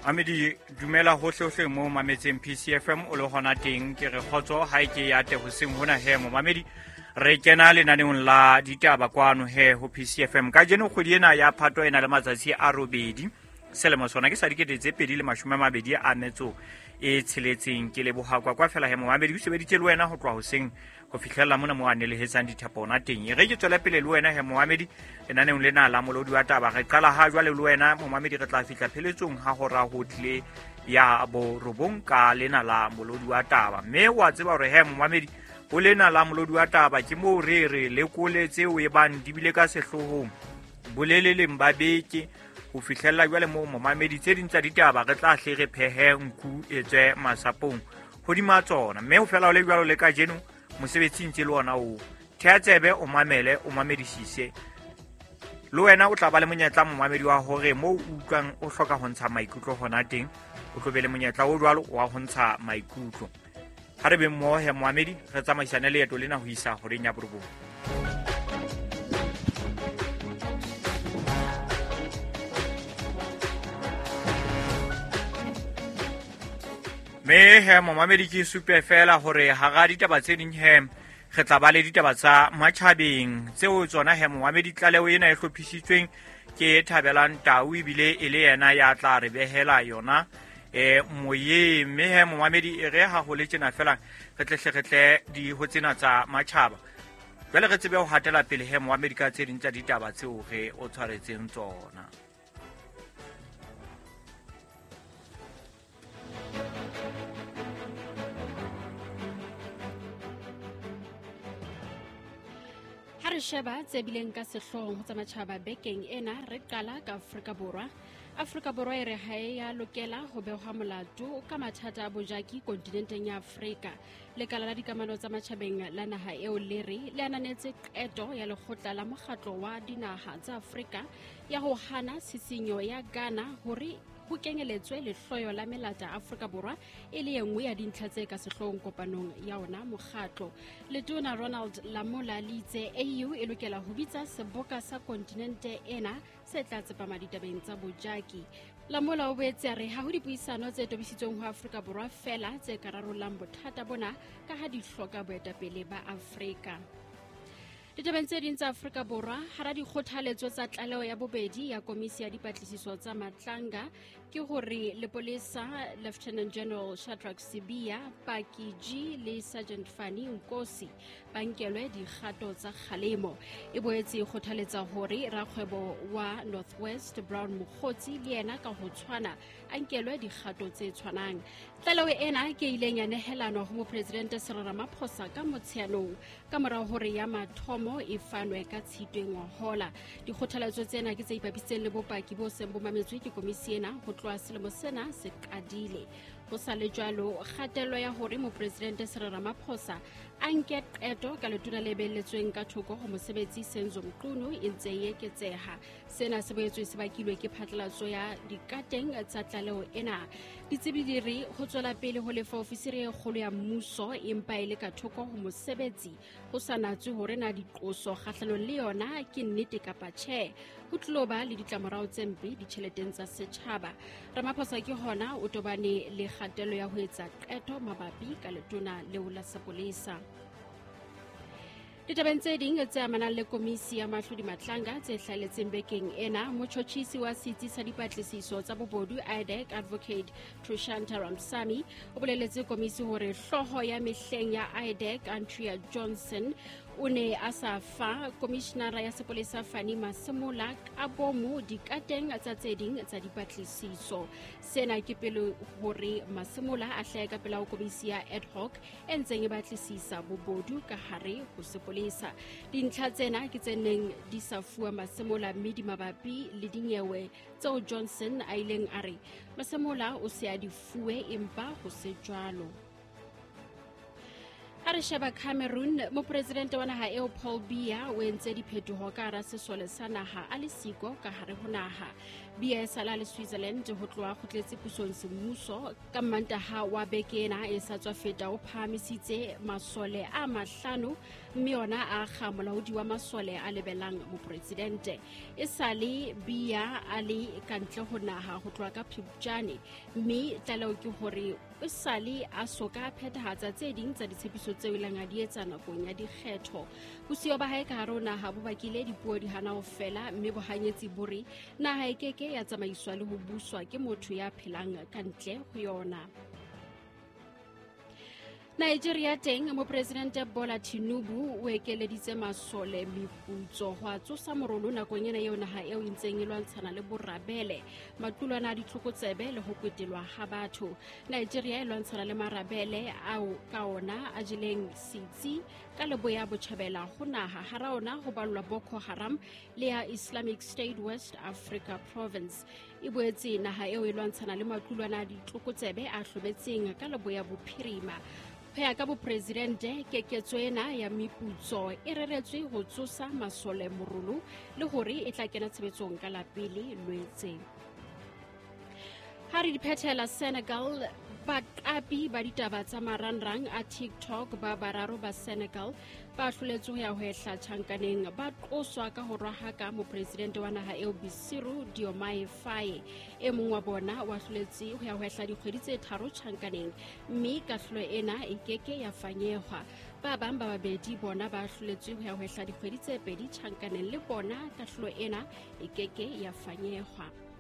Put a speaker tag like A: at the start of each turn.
A: Amedi dumela hohle mo mametseng PCFM o le hona teng ke re khotso ha ke ya te hoseng hona he mo mamedi re kena le naneng la ditaba kwano he ho PCFM ka jeno kgwedi ena ya Phato ena le matsatsi a robedi selemo sona ke sa dikete tse 2020 a metso e tsheletseng ke le bohakwa kwa fela he mo mamedi se beditse le wena ho tloa hoseng go fitlhela mona mo ane le hetsang dithapona teng re ke tswela pele le wena he mohamedi lenaneng lena la molodi wa taba re qala ha jwa le wena mohamedi re tla fitla pheletsong ha hora ho tle ya bo robong ka lena la molodi wa taba mme wa tseba hore he mohamedi o lena la molodi wa taba ke mo re lekoletse o e bang dibile ka sehlohong boleleleng ba beke ho fihlella jwa le mo mohamedi tse dintsa ditaba re tla hle re phehe nku etswe masapong hodima tsona mme ho fela o le jwalo le ka jeno mosebetsi ntse le ona o thea tsebe o mamele o mamedisise le wena o tla ba le monyetla momamedi wa hore mo utlwang o hloka ho ntsha maikutlo hona teng o tlo be le monyetla o jwalo wa ho ntsha maikutlo ha re be mo he mohamedi re tsamaisane leeto lena ho isa ho renya borobong me he mohamedi ke supe fela hore ha ga ditaba tse ding he re tla ba le ditaba tsa matjhabeng tseo tsona he mohamedi tlaleo ena e hlophisitsweng ke Thabelang Tau bile e le yena ya tla re behela yona moye me he mohamedi re ha ho le tsena fela re tle di ho tsena tsa matjhaba jwale re tsebe ho hatela pele he mohamedi ka tse ding tsa ditaba tseo re o tshwaretseng tsona
B: re sheba tse bileng ka sehloohong ho tsa matjhaba bekeng ena re qala ka Afrika Borwa e re ha ya lokela ho behwa molato ka mathata a bojaki kontinenteng ya Afrika lekala la dikamano tsa matjhabeng la naha eo le re le ananetse qeto ya lekgotla la mokgatlo wa dinaha tsa Afrika ya ho hana tshisinyo ya Ghana hore ho kenyeletswe lehloyo la melata Afrika Borwa e le engwe ya dintlha tse ka sehloohong kopanong ya ona mokgatlo letona Ronald Lamola le itse AU e lokela ho bitsa seboka sa kontinente ena se tla tsepama ditabeng tsa bojaki Lamola o boetse a re ha ho dipuisano tse tobisitsweng ho Afrika Borwa fela tse ka rarollang bothata bona ka ha di hloka boetapele ba Afrika Ditabeng tse ding tsa Afrika Borwa hara dikgothaletso tsa tlaleho ya bobedi ya komisi ya dipatlisiso tsa matlanga ke hore lepolesa Lieutenant General Shadrack Sibiya Paki G le Sergeant Fani Nkosi ba nkelwe dikgato tsa kgalemo e boetse e kgothaletsa hore rakgwebo wa Northwest Brown Mokgotsi le yena ka ho tshwana a nkelwe dikgato tse tshwanang tlaleho ena ke ileng ya nehelana ho mopresidente Cyril Ramaphosa ka Motsheanong ka mora hore ya mathomo e fanwe ka Tshitwe ngwahola dikgothaletso tsena ke tse ipapisitseng le bopaki bo seng bo mametswe ke komisi ena ho tloha selemo sena se qadile ho sa le jwalo kgatello ya hore mopresidente Cyril Ramaphosa a nke qeto ka letona le beletsweng ka thoko ho mosebetsi Senzo Mqunu e ntse e eketseha sena se boetswe se bakilwe ke phatlalatso ya dikateng tsa tlaleho ena ditsebi di re ho tswela pele ho lefa ofisiri e kgolo ya mmuso empa e le ka thoko ho mosebetsi ho sa natswe hore na diqoso kgahlanong le yona ke nnete kapa tjhe ho tloba le ditlamorao tse mpe ditjheleteng tsa setjhaba Ramaphosa ke hona o tobane le kgatello ya ho etsa qeto mabapi ka letona leo la sepolesa Ditabeng tse ding tse amanang le komisi ya mahlodi matlanga tse hlaheletseng bekeng ena motjhotjhisi wa setsi sa dipatlisiso tsa bobodu IDEC Advocate Trushanta Ramsamy o boleletse komisi hore hloho ya mehleng ya IDEC Andrea Johnson o ne a sa fa komishenara ya sepolesa Fani Masemola ka bomo dikateng tsa tse ding tsa dipatlisiso sena ke pele hore Masemola a hlahe ka pela komisi ya ad hoc e ntseng e batlisisa bobodu ka hare ho sepolesa dintlha tsena ke tse neng di sa fuwa Masemola mme di mabapi le dinyewe tseo Johnson a ileng a re Masemola o se a di fuwe empa ho se jwalo Ha re sheba Cameroon mopresidente wa naha eo Paul Biya o entse diphetoho ka hara sesole sa naha a le siko ka hare ho naha Biya e sala le Switzerland ho tloha kgutletse pusong semmuso ka Mantaha wa beke ena e sa tswa feta o phahamisitse masole a mahlano mme yona a ga molaodi wa masole a lebelang moporesidente e sale bia a le kantle go naga go tloa ka Phupjane mme tlaleo ke gore e sale a soka phethahatsa tse ding tsa ditshepiso tseo ilang a di etsa nakong ya dikgetho bosio ba hae ka hare ho naga bo bakile dipuo di hana ho fela mme bohanyetsi bore naga e keke ya tsamaiswa le ho buswa ke motho ya phelang kantle ho yona. Nigeria teng mopresidente Bola Tinubu o ekeleditse masole meputso go a tsosa morolo nakong ena eo naga eo ntseng e lwantshana le borabele matlulwana a ditlhokotsebe le go kwetelwa ga batho. Nigeria e lwantshana le marabele ao ka ona a jeleng setsi ka leboya botjhabela go naga ga ona go balwa Boko Haram le ya Islamic State West Africa Province. E boetse naga eo e lwantshana le matlulwana a ditlhokotsebe a hlometseng ka leboya bophirima. Pea ka bopresidente keketso ena ya meputso e reretswe go tsosa masole morolo le gore e tla kena tshebetsong ka lapele lwetse. Ha re diphethela Senegal baqapi ba ditaba tsa marangrang a TikTok ba bararo ba Senegal ba hloletse ho ya ho ehla tjhankaneng ba tloswa ka ho rwaha ka mopresidente wa naga eo Bassirou Diomaye Faye e mong wa bona wa hloletse ho ya ho ehla dikgwedi tse 3 tjhankaneng mme kahlolo ena e keke ya fanyehwa. Ba bang ba babedi bona ba hloletse ho ya ho ehla dikgwedi tse 2 tjhankaneng le bona kahlolo ena e keke ya fanyehwa.